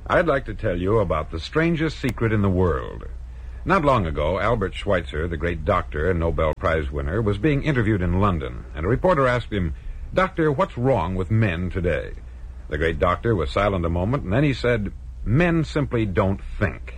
I'd like to tell you about the strangest secret in the world. Not long ago, Albert Schweitzer, the great doctor and Nobel Prize winner, was being interviewed in London, and a reporter asked him, "Doctor, what's wrong with men today?" The great doctor was silent a moment, and then he said, "Men simply don't think."